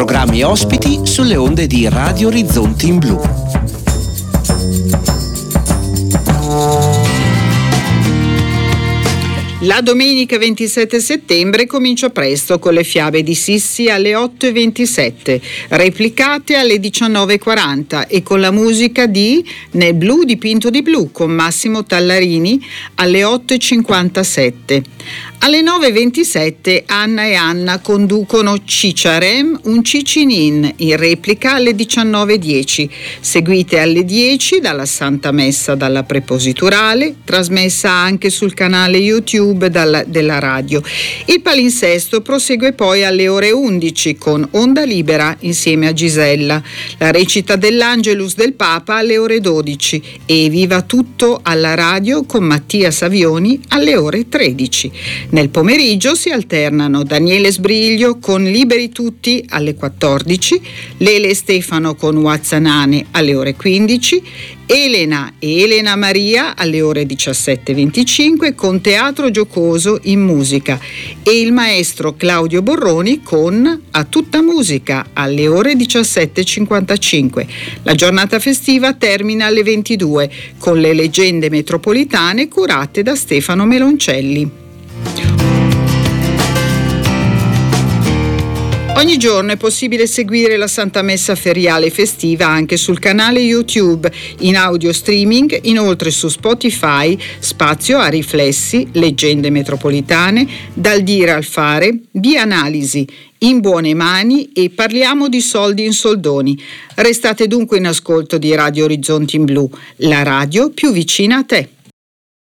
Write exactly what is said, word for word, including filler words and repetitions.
programmi ospiti sulle onde di Radio Orizzonti in Blu. La domenica ventisette settembre comincia presto con le fiabe di Sissi alle otto e ventisette, replicate alle diciannove e quaranta e con la musica di Nel blu dipinto di blu con Massimo Tallarini alle otto e cinquantasette. Alle nove e ventisette Anna e Anna conducono Cicciarem un Cicinin, in replica alle diciannove e dieci, seguite alle dieci dalla Santa Messa dalla Prepositurale, trasmessa anche sul canale YouTube dalla, della radio. Il palinsesto prosegue poi alle ore undici con Onda Libera insieme a Gisella, la recita dell'Angelus del Papa alle ore dodici e Viva Tutto alla radio con Mattia Savioni alle ore tredici. Nel pomeriggio si alternano Daniele Sbriglio con Liberi Tutti alle quattordici, Lele e Stefano con Wazzanane alle ore quindici, Elena e Elena Maria alle ore diciassette e venticinque con Teatro Giocoso in musica e il maestro Claudio Borroni con A Tutta Musica alle ore diciassette e cinquantacinque. La giornata festiva termina alle ventidue con le leggende metropolitane curate da Stefano Meloncelli. Ogni giorno è possibile seguire la Santa Messa feriale festiva anche sul canale YouTube, in audio streaming, inoltre su Spotify, spazio a riflessi, leggende metropolitane, dal dire al fare, di analisi, in buone mani e parliamo di soldi in soldoni. Restate dunque in ascolto di Radio Orizzonti in Blu, la radio più vicina a te.